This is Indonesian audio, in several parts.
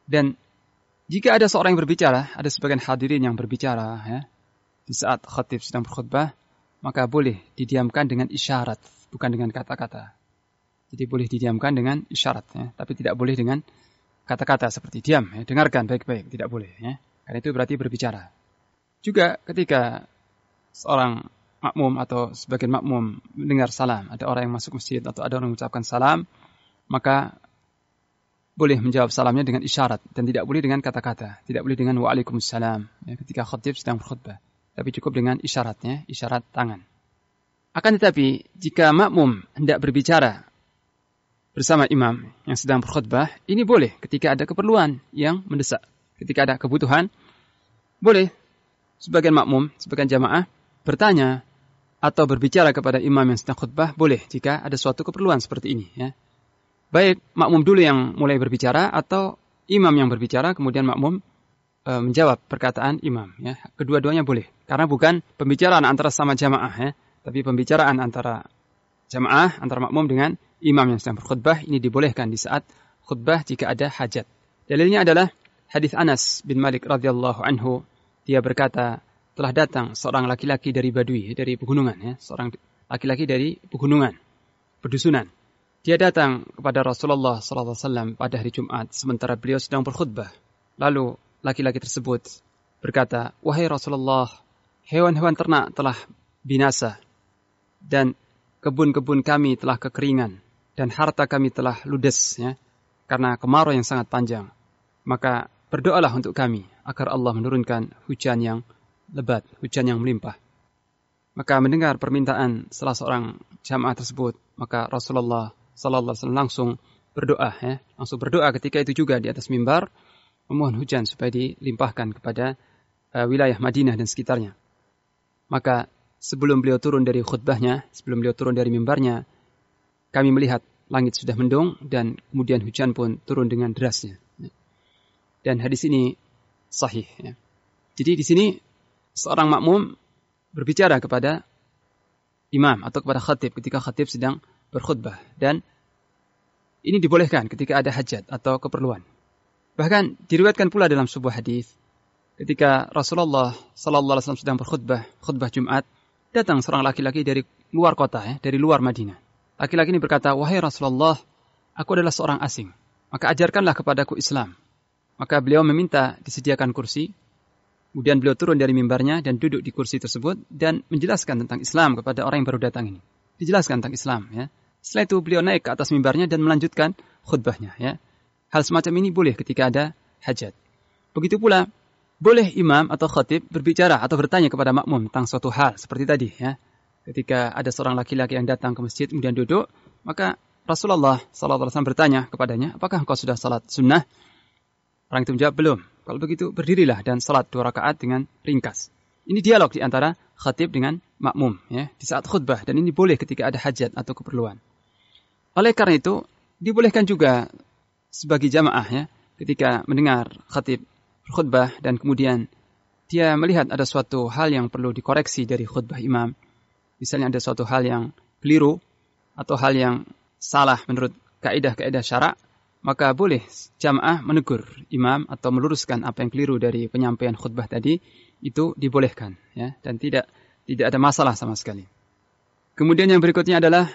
Dan jika ada seorang yang berbicara, ada sebagian hadirin yang berbicara ya, di saat khatib sedang berkhutbah, maka boleh didiamkan dengan isyarat, bukan dengan kata-kata. Jadi boleh didiamkan dengan isyarat, ya, tapi tidak boleh dengan kata-kata seperti diam, ya, dengarkan baik-baik, tidak boleh. Ya. Karena itu berarti berbicara. Juga ketika seorang makmum atau sebagian makmum mendengar salam, ada orang yang masuk masjid atau ada orang mengucapkan salam, maka boleh menjawab salamnya dengan isyarat dan tidak boleh dengan kata-kata, tidak boleh dengan waalaikumsalam ya, ketika khatib sedang berkhutbah, tapi cukup dengan isyaratnya, isyarat tangan. Akan tetapi jika makmum hendak berbicara bersama imam yang sedang berkhutbah, ini boleh ketika ada keperluan yang mendesak, ketika ada kebutuhan, boleh sebagian makmum, sebagian jamaah bertanya atau berbicara kepada imam yang sedang khutbah, boleh jika ada suatu keperluan seperti ini. Ya. Baik makmum dulu yang mulai berbicara atau imam yang berbicara, kemudian makmum menjawab perkataan imam. Ya. Kedua-duanya boleh, karena bukan pembicaraan antara sama jamaah, ya, tapi pembicaraan antara jamaah, antara makmum dengan imam yang sedang berkhutbah, ini dibolehkan di saat khutbah jika ada hajat. Dalilnya adalah hadis Anas bin Malik radhiyallahu anhu. Dia berkata, telah datang seorang laki-laki dari Badui, dari pegunungan, ya, seorang laki-laki dari pegunungan, pedusunan. Dia datang kepada Rasulullah SAW pada hari Jumat sementara beliau sedang berkhutbah. Lalu laki-laki tersebut berkata, wahai Rasulullah, hewan-hewan ternak telah binasa dan kebun-kebun kami telah kekeringan dan harta kami telah ludes, ya, karena kemarau yang sangat panjang. Maka berdoalah untuk kami agar Allah menurunkan hujan yang lebat, hujan yang melimpah. Maka mendengar permintaan salah seorang jamaah tersebut, maka Rasulullah SAW langsung berdoa, ya, langsung berdoa ketika itu juga di atas mimbar, memohon hujan supaya dilimpahkan kepada wilayah Madinah dan sekitarnya. Maka sebelum beliau turun dari khutbahnya, sebelum beliau turun dari mimbarnya, kami melihat langit sudah mendung dan kemudian hujan pun turun dengan derasnya. Dan hadis ini sahih. Ya. Jadi di sini seorang makmum berbicara kepada imam atau kepada khatib ketika khatib sedang berkhutbah, dan ini dibolehkan ketika ada hajat atau keperluan. Bahkan diriwayatkan pula dalam sebuah hadis ketika Rasulullah SAW sedang berkhutbah, khutbah Jumat, datang seorang laki-laki dari luar kota, ya, dari luar Madinah. Laki-laki ini berkata, wahai Rasulullah, aku adalah seorang asing, maka ajarkanlah kepadaku Islam. Maka beliau meminta disediakan kursi, kemudian beliau turun dari mimbarnya dan duduk di kursi tersebut dan menjelaskan tentang Islam kepada orang yang baru datang ini. Dijelaskan tentang Islam. Ya. Setelah itu beliau naik ke atas mimbarnya dan melanjutkan khutbahnya. Ya. Hal semacam ini boleh ketika ada hajat. Begitu pula, boleh imam atau khatib berbicara atau bertanya kepada makmum tentang suatu hal seperti tadi. Ya. Ketika ada seorang laki-laki yang datang ke masjid kemudian duduk, maka Rasulullah SAW bertanya kepadanya, apakah engkau sudah salat sunnah? Orang itu menjawab, belum. Kalau begitu berdirilah dan salat 2 rakaat dengan ringkas. Ini dialog di antara khatib dengan makmum, ya, di saat khutbah, dan ini boleh ketika ada hajat atau keperluan. Oleh karena itu dibolehkan juga sebagai jamaah, ya, ketika mendengar khatib berkhutbah dan kemudian dia melihat ada suatu hal yang perlu dikoreksi dari khutbah imam. Misalnya ada suatu hal yang keliru atau hal yang salah menurut kaidah-kaidah syara', maka boleh jamaah menegur imam atau meluruskan apa yang keliru dari penyampaian khutbah tadi, itu dibolehkan, ya, dan tidak ada masalah sama sekali. Kemudian yang berikutnya adalah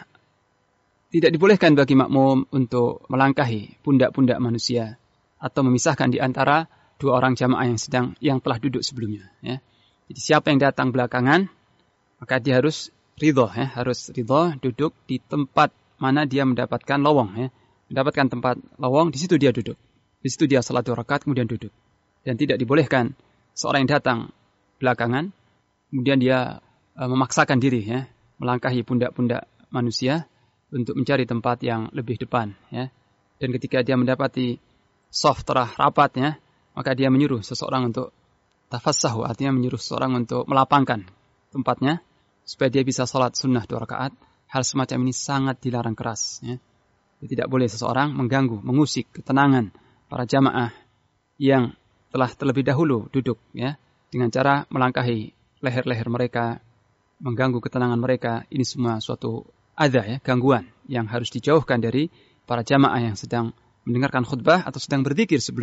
tidak dibolehkan bagi makmum untuk melangkahi pundak-pundak manusia atau memisahkan di antara 2 orang jamaah yang telah duduk sebelumnya, ya. Jadi siapa yang datang belakangan, maka dia harus ridho, ya, harus ridho duduk di tempat mana dia mendapatkan lowong, ya. Mendapatkan tempat lowong, di situ dia duduk. Di situ dia salat 2 rakaat kemudian duduk. Dan tidak dibolehkan seorang yang datang belakangan kemudian dia memaksakan diri, ya, melangkahi pundak-pundak manusia untuk mencari tempat yang lebih depan, ya. Dan ketika dia mendapati shaf telah rapat, ya, maka dia menyuruh seseorang untuk tafassahu, artinya menyuruh seseorang untuk melapangkan tempatnya supaya dia bisa salat sunnah 2 rakaat. Hal semacam ini sangat dilarang keras, ya. Tidak boleh seseorang mengganggu, mengusik ketenangan para jamaah yang telah terlebih dahulu duduk, ya, dengan cara melangkahi leher-leher mereka, mengganggu ketenangan mereka. Ini semua suatu adza, ya, gangguan yang harus dijauhkan dari para jamaah yang sedang mendengarkan khutbah atau sedang berzikir sebelum